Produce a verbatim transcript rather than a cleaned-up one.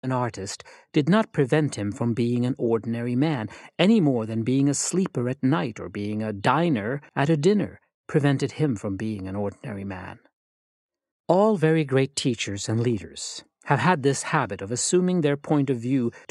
an artist did not prevent him from being an ordinary man, any more than being a sleeper at night or being a diner at a dinner prevented him from being an ordinary man. All very great teachers and leaders have had this habit of assuming their point of view to